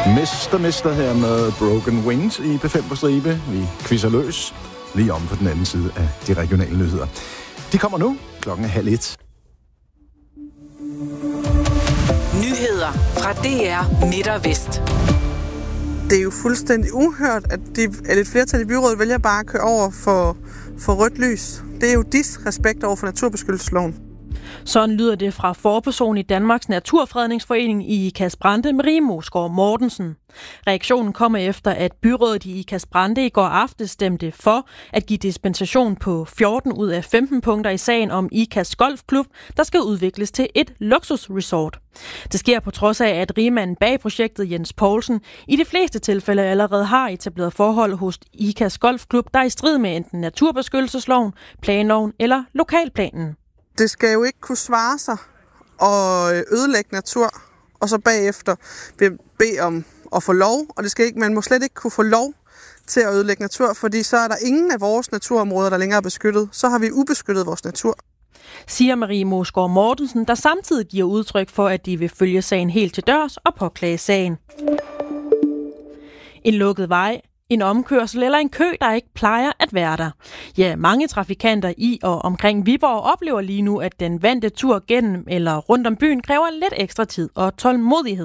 Mester her med Broken Wings i P5 på stribe. Vi quizzer løs lige om på den anden side af de regionale nyheder. De kommer nu. Klokken er 12:30. Nyheder fra DR Midt og Vest. Det er jo fuldstændig uhørt, at et flertal i byrådet vælger bare at køre over for rødt lys. Det er jo disrespekt over for naturbeskyttelsesloven. Sådan lyder det fra forperson i Danmarks Naturfredningsforening i Ikast-Brande, Marie Moesgaard Mortensen. Reaktionen kommer efter, at byrådet i Ikast-Brande i går aftes stemte for at give dispensation på 14 ud af 15 punkter i sagen om Ikast Golfklub, der skal udvikles til et luksusresort. Det sker på trods af, at rigmanden bag projektet Jens Poulsen i de fleste tilfælde allerede har etableret forhold hos Ikast Golfklub, der er i strid med enten naturbeskyttelsesloven, planloven eller lokalplanen. Det skal jo ikke kunne svare sig at ødelægge natur, og så bagefter bede om at få lov, og man må slet ikke kunne få lov til at ødelægge natur, fordi så er der ingen af vores naturområder, der længere er beskyttet. Så har vi ubeskyttet vores natur. Siger Marie Moesgaard Mortensen, der samtidig giver udtryk for, at de vil følge sagen helt til dørs og påklage sagen. En lukket vej, en omkørsel eller en kø, der ikke plejer at være der. Ja, mange trafikanter i og omkring Viborg oplever lige nu, at den vante tur gennem eller rundt om byen kræver lidt ekstra tid og tålmodighed.